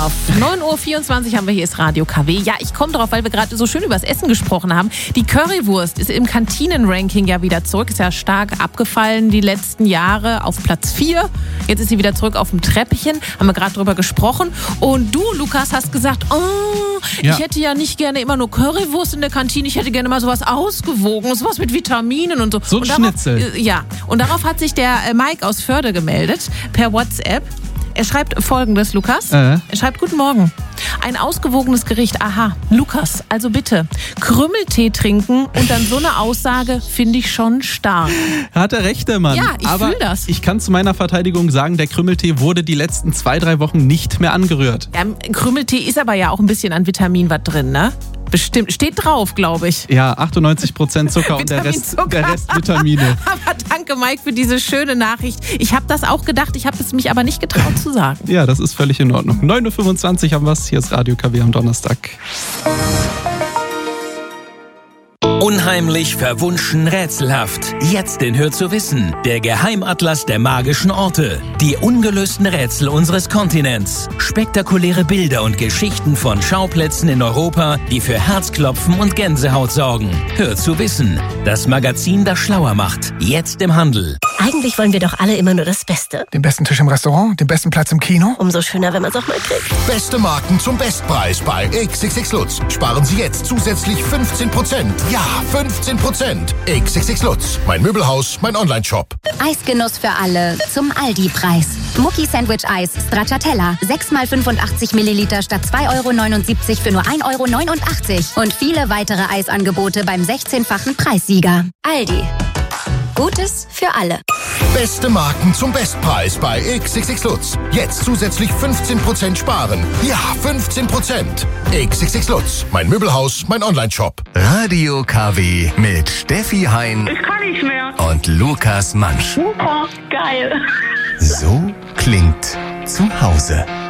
Love. 9.24 Uhr haben wir, hier ist Radio KW. Ja, ich komme drauf, weil wir gerade so schön über das Essen gesprochen haben. Die Currywurst ist im Kantinen-Ranking ja wieder zurück. Ist ja stark abgefallen die letzten Jahre auf Platz 4. Jetzt ist sie wieder zurück auf dem Treppchen. Haben wir gerade drüber gesprochen. Und du, Lukas, hast gesagt, ich hätte ja nicht gerne immer nur Currywurst in der Kantine. Ich hätte gerne mal sowas Ausgewogenes, sowas mit Vitaminen und so. So ein Schnitzel. Und darauf hat sich der Mike aus Förde gemeldet, per WhatsApp. Er schreibt Folgendes, Lukas. Er schreibt, guten Morgen. Ein ausgewogenes Gericht, aha. Lukas, also bitte, Krümmeltee trinken und dann so eine Aussage finde ich schon stark. Hat er recht, der Mann. Ja, ich fühle das. Ich kann zu meiner Verteidigung sagen, der Krümmeltee wurde die letzten 2-3 Wochen nicht mehr angerührt. Ja, Krümmeltee ist aber ja auch ein bisschen an Vitamin was drin, ne? Bestimmt. Steht drauf, glaube ich. Ja, 98% Zucker und der Rest Vitamine. Aber danke, Mike, für diese schöne Nachricht. Ich habe das auch gedacht, ich habe es mich aber nicht getraut zu sagen. Ja, das ist völlig in Ordnung. 9.25 Uhr haben wir es. Hier ist Radio KW am Donnerstag. Unheimlich, verwunschen, rätselhaft. Jetzt in Hör zu wissen, der Geheimatlas der magischen Orte. Die ungelösten Rätsel unseres Kontinents. Spektakuläre Bilder und Geschichten von Schauplätzen in Europa, die für Herzklopfen und Gänsehaut sorgen. Hör zu wissen, das Magazin, das schlauer macht. Jetzt im Handel. Eigentlich wollen wir doch alle immer nur das Beste. Den besten Tisch im Restaurant, den besten Platz im Kino. Umso schöner, wenn man es auch mal kriegt. Beste Marken zum Bestpreis bei XXX Lutz. Sparen Sie jetzt zusätzlich 15%. Ja, 15%. XXX Lutz. Mein Möbelhaus, mein Onlineshop. Eisgenuss für alle zum Aldi-Preis. Mucki Sandwich Eis Stracciatella. 6 mal 85 Milliliter statt 2,79 € für nur 1,89 €. Und viele weitere Eisangebote beim 16-fachen Preissieger. Aldi. Gutes für alle. Beste Marken zum Bestpreis bei XXX Lutz. Jetzt zusätzlich 15% sparen. Ja, 15%. XXX Lutz. Mein Möbelhaus, mein Onlineshop. Radio KW mit Steffi Hein Ich kann nicht mehr. und Lukas Mansch. Super, geil. So klingt zu Hause.